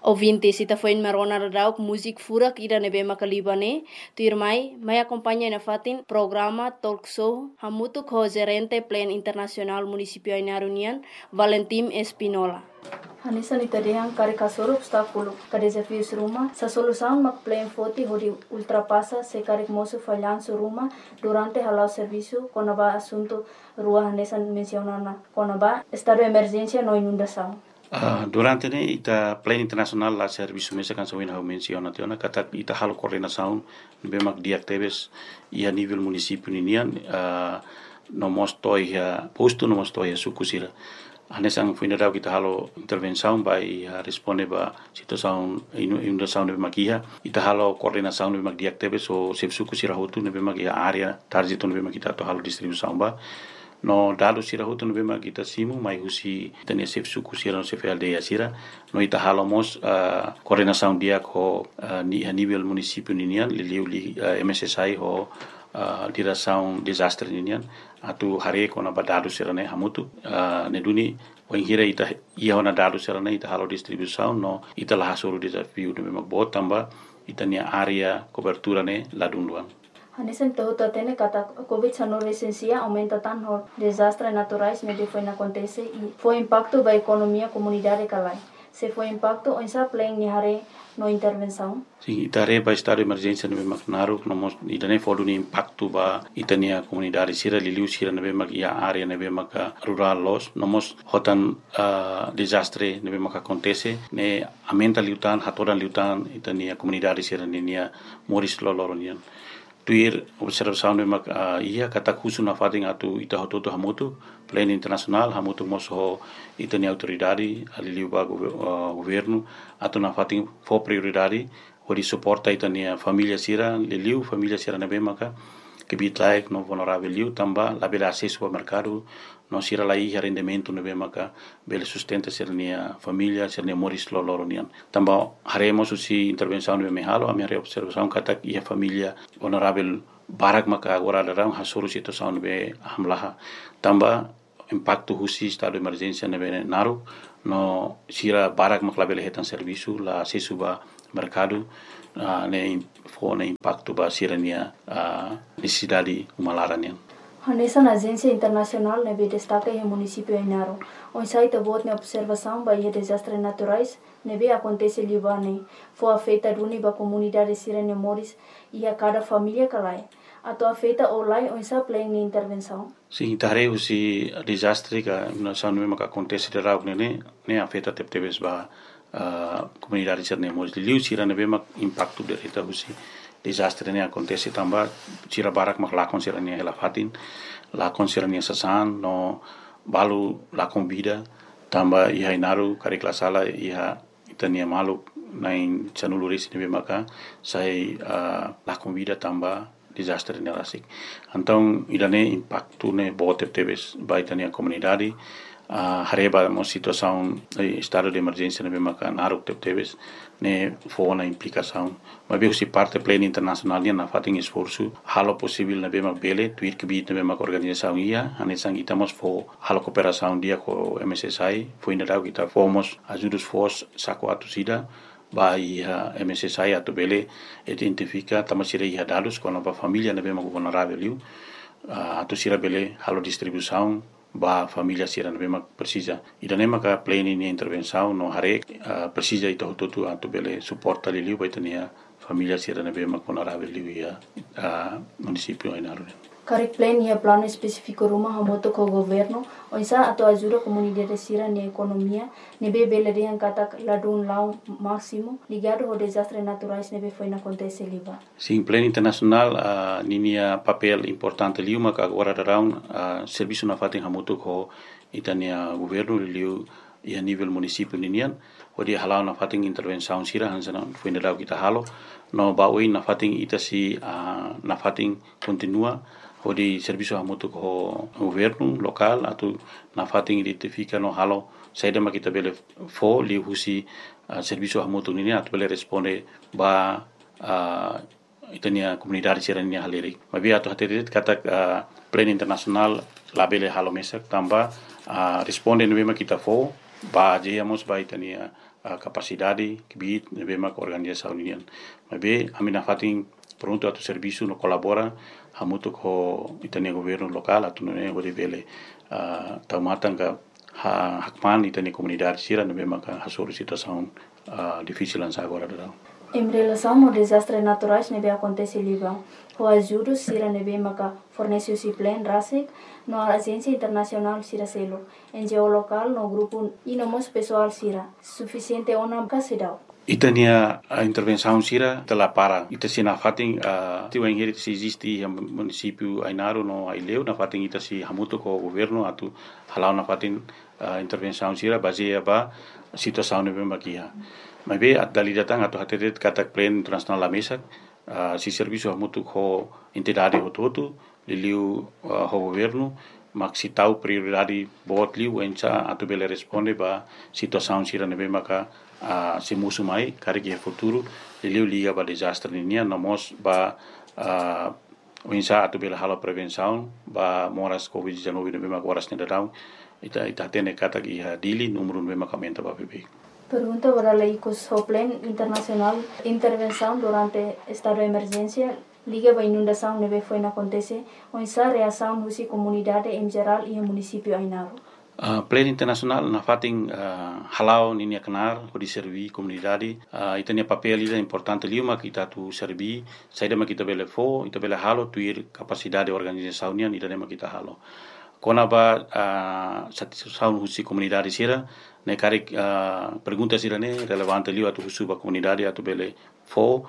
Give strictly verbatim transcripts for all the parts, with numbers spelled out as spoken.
Ouvintes, ita foi marona radauk musik furak ida nebe makalibane, tu irmai, mai acompanha na fatin programa talk show hamutu ko gerente plan internasional municipio Ainarunian, Valentim Espinola. Hanisa ni tadehang kari kasoro obstáculo, ka desafios ruma, sa solução mak plan foti hodi ultrapassa se kari moço falhanço ruma durante halau serviço konaba assunto rua hanesa mencionana, konaba estado de emergência no inundação. Uh, durante ne ita plan internasional la serviço mesa kan sawin hau menciona tiona kata ita halo coordenação bemak diactebes ia nível município ninian uh, no mostoi ya posto no mostoi ya sukusira anesang fuinarau kita halo intervenção by uh, responde ba situação inundação de bemak ia ita halo coordenação de bemak diactebes o sef sukusira hotu ne bemak ia area target no bemak kita to halo distribuição ba no dado sira hutu no bema kita simu mai husi tenia sef suku sira no sef aldeia sira no ita halomos uh, coordenação dia ko uh, ni a nível município ninian li li uh, M S S I ho uh, direção desastre ninian atu hare ko na badado sira ne hamutu uh, ne duni wengira ita ia na dado sira ne ita halo distribuição no ita la hasuru desafio no bema bot tamba ita nia area cobertura ne ladunduan. Hanesen tahu tatene kata COVID dezenove esencia aumenta tanto desastres naturais ne foi na acontece e foi impacto ba economia comunidade kalai. Se foi impacto onsa plan ni hare no intervenção. Sim, itare ba estado de emergência no maknaru no mos idane fodu ni impacto ba itania comunidade sira liliu sira ne mak ia area ne mak rural los no mos hotan uh, desastre ne mak acontece ne aumenta liutan hatoran liutan itania comunidade sira nia moris loloronian. Tuir observação de mak uh, ia kata kusu na fading atu ita hototo hamutu plan internasional hamutu moso itani autoridade aliliu ba uh, governo atu na fading fo prioridade hori suporta itani família sira liliu família sira na bemaka que bitlaik no vulnerável liu tamba la bela acesso ao mercado no sira la ia rendimento no bemaka bela sustenta sira nia família sira nia moris loloronian tamba haremos usi intervenção no mehalo a minha observação kata ia família vulnerável barak maka agora darang hasuru situação no be hamlaha tamba impacto husi estado de emergência no be naru no sira barak maka bela hetan serviço la acesso ba mercado uh, ne fo ne impacto ba sirania uh, necessidade humalaranian. Hanesa na agência internacional ne be destaca e município Ainaro. On site bot ne observação ba e desastres naturais ne be acontece libane. Fo afeta duni ba comunidade sirene moris e a cada família kalai. Ato afeta olai on sa plan ni intervenção. Sim, tare usi desastre ka na sanu me ka acontece de rau ne ne afeta teptebes ba Uh, comunidade sirene moris liu sira ne bema impacto de reta husi desastre ne acontece tamba sira barak mak lakon sira ne ela fatin lakon sira ne sasan no balu lakon vida tamba ia inaru kari klasala ia itania malu nain chanulu resi ne bema ka sai uh, lakon vida tamba desastre ne rasik então idane impacto ne bote tebes baitania comunidade Uh, hareba mo situação eh, estado de emergência ne bemaka naruk tebes ne fo na implicação mas bem se parte pleno internacional na fating esforço halo possível na bema bele tuir que bit ne bemaka organização ia anesang itamos fo halo cooperação dia com M S S I foi ainda dau kita fomos ajudos fos saco atusida ba ia M S S I atu bele identifica tamasira ia dados com a família ne bemaka vulnerável uh, atusira bele halo distribuição ba família sira na bema precisa ida nema ka plane ni intervenção no hare uh, precisa ito tutu atu bele suporta li liu baitania família sira na bema vulnerável liu ia uh, município Ainaro. Karik plan ia plano específico ruma hamoto ko governo onsa ato ajuda comunidade sira ni economia nebe bele rian kata ladun lau máximo ligado ao desastres naturais nebe foi na acontece liba. Sim, plano internacional uh, ninia papel importante liu maka agora darão uh, serviço na fatin hamoto ko itania governo liu ia nível município ninian odi halau na fatin intervenção sira hansana foi na kita halo no baui na fatin itasi uh, na fatin continua odi serviço hamoto ko governo local atu na fatin identifica no halo saida ma kita bele fo li husi uh, serviço hamoto nini atu bele responde ba uh, itania comunidade sirania haleri mabi atu haterit kata uh, plan internasional labele halo mesak tamba uh, responde no bema kita fo ba jeyamos ba itania uh, capacidade kibit nebe mak organização union mabe amina fatin pronto atu serviço no colabora hamutu ko itania governo local atu ne gode vele uh, taumatanga ha hakman itania comunidade sira nebe mak hasuru situação uh, difícil lança agora da. Em relação ao desastres naturais nebe acontece Líbano, o ajuda sira nebe maka fornece o plan rasik no agência internacional sira selo, em geolocal no grupo e no mos pessoal sira, suficiente ona kasidau. Itania a intervenção sira tela para ita sina fating a tiu engeri se existe o município Ainaro no Aileu na fating ita si hamuto ko governo atu halau na fating a intervenção sira baseia ba situação nebe makia. Mas be at dali datang atau hatetet katak plan internasional la mesa uh, si serviço hamutu ko entidade hototu liliu uh, ho governo mak si tau prioridade bot liu encha atu bele responde ba situação sira nebe maka uh, si musu mai kari ke futuro liliu liga ba desastre ninia namos ba uh, encha atu bele hala prevenção ba moras covid dezenove nebe maka horas nedadau ita ita tene katak iha dili número nebe maka menta ba bebe. Pergunta para leicos o plan internacional intervenção durante estado de emergência liga a inundação neve foi na acontece ou essa reação husi comunidade em geral e o município Ainaro. Uh, plan internacional na fating uh, halau ninia kenar ko di servi comunidade uh, itania papel ida importante liuma kita tu servi saida ma kita bele fo ita bele halo tuir capacidade organização nian ida ma kita halo kona ba uh, satisfação husi comunidade sira ne kari uh, pergunta sira ne relevante liu atu husu ba comunidade atu bele fo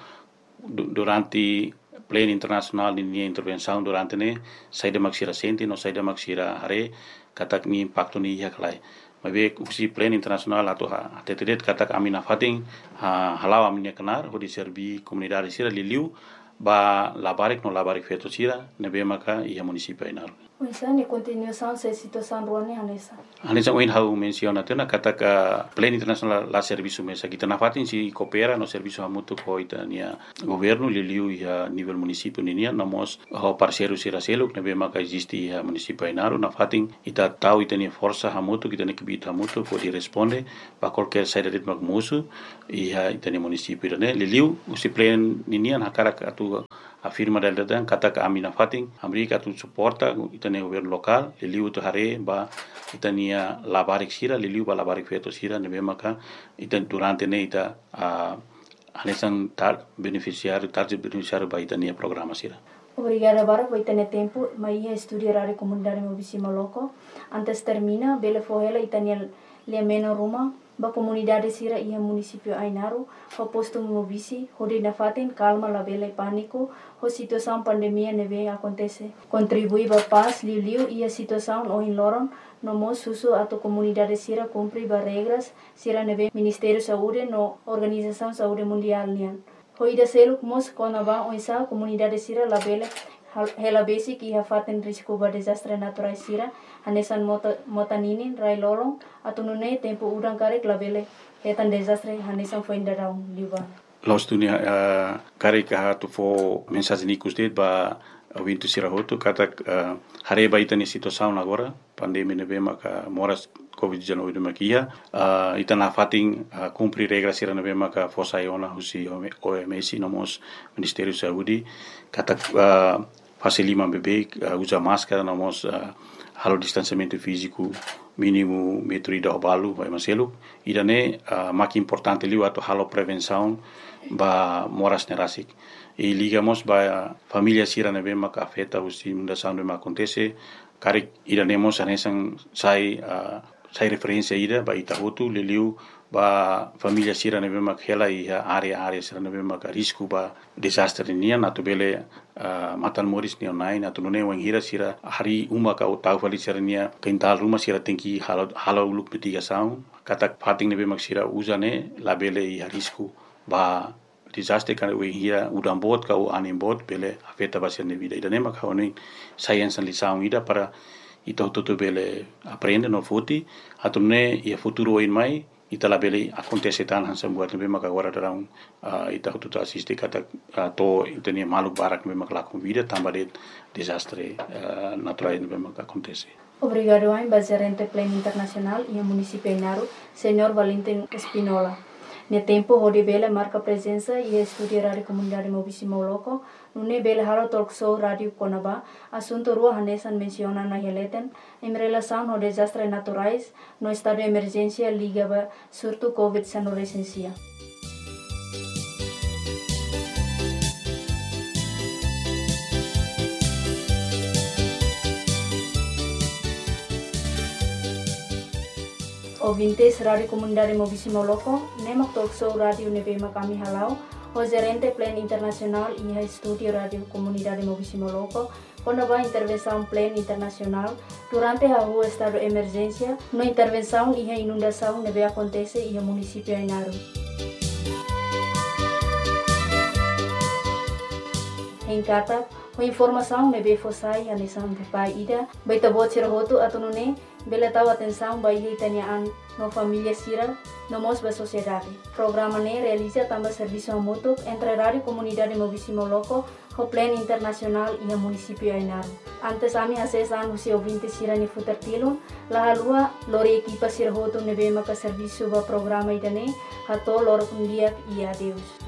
durante plan internacional ni intervenção durante ne saida maksira senti no saida maksira hare katak ni impacto ni yaklai mabe usi plan internasional atau ha tetedet katak amina fating ha halau aminya kenar ho di servi comunidade sira liliu ba labarik no labarik feto sira nebe maka ia municipio Ainaro. Uisa ni continuação se situação ruane hanesa. Hanesa oin hau menciona tena katak plan internasional la serviço mesa kita na fating si coopera no serviço hamutu ko itania governo liliu ia nível municipio ninia namos ho parceiro sira seluk nebe maka existe ia municipio Ainaro na fating ita tau itania força hamutu kita ne kibit hamutu ko di responde ba qualquer saída de magmusu ia itania municipio ne liliu usi plan ninia na karak atu afirma del dan kata ka amina fating amerika tu suporta itania governo local liliu tu hare ba itania labarik sira liliu ba labarik feto sira nebe maka itan durante ne ita uh, anesan tar beneficiário target beneficiário ba itania programa sira. Obrigada para por ter tempo, mas ia estudar a comunidade movíssima loco. Antes termina, bele fohela itania le meno ruma ba comunidade sira ia município Ainaro, ho posto movisi, hodi na fatin calma la bele pânico, ho situação pandemia neve acontece. Contribui ba paz liu liu ia situação o in loron, no mo susu ato comunidade sira cumpri ba regras sira neve Ministério Saúde no Organização Saúde Mundial nian. Ho ida seluk mos kona ba o isa comunidade sira la bele hela basic iha fatin risco ba desastre natural sira hanesan mota motaninin rai lorong atau nune tempo udang karek labele hetan desastre hanesan foi indarau liba los dunia uh, karek ha tu fo mensagem nikus det ba wintu sira hotu kata uh, hare ba itani situação agora pandemia nebe maka moras covid dezenove de makia uh, itana fating uh, cumprir regras sira nebe maka fosa iona husi O M S nomos Ministério Saúde kata uh, fase lima bebê uh, usa máscara nomos uh, halo distanciamento físico mínimo metro ida obalu vai maselu idane uh, mak importante liu ato halo prevenção ba moras nerasik e ligamos ba família sira nebe maka afeta usi mundação de acontece karik idanemos anesan sai uh, sai referência ida ba itahutu liliu ba família sira nebe mak hela ia area area sira nebe mak risco ba desastre nia natu bele uh, matan moris ni online natu none wang hira sira hari uma ka utau fali sira nia kental rumah sira tengki halo halo uluk mitigação kata fating nebe mak sira usane la bele ia risco ba desastre kan wang hira udam bot ka u anim bot bele afeta ba sira vida ida nema ka oni science lição ida para ito toto bele aprende no futi atumne ia futuro in mai ita la bele acontece tan hansa buat nebe maka agora darang uh, ita tu assiste kata uh, to itania maluk barak nebe maka la vida tamba de desastre uh, natural nebe maka acontece Obrigado a gerente Plan Internacional e a município Inaru, senhor Valentim Espinola. No tempo, onde bela marca presença e estudia rádio comunidade Mobisimo Loco, no bela halo talk show rádio Conaba, assunto rua hanesan menciona na releten, em relação ao desastres naturais, no estado de emergência ligava surto Covid dezenove recensia. Ouvintes Rádio Comunidade Mobisimo Loco, nemak talk show rádio nebema kami halau, o gerente Plan Internacional e estúdio Rádio Comunidade Mobisimo Loco, quando vai intervenção Plan Internacional, durante a rua estado de emergência, no intervenção e a inundação nebe acontece e o município Inaru. Em Kata, a informação nebe fossai a nisan de pai ida, baita bot sirhoto atunune, bela tahu atenção bayi tanyaan no família sira, no mos ba sociedade. Programa ne realiza também serviço mútuo entre Rádio Comunidade Mobisimo Loco, o Plan Internacional e o município Inaru. Antes ami acesan usi ouvinte sira ni futertilun, la halua lori equipa sirhoto nebe maka serviço ba programa idane, hato lor kundiak e adeus.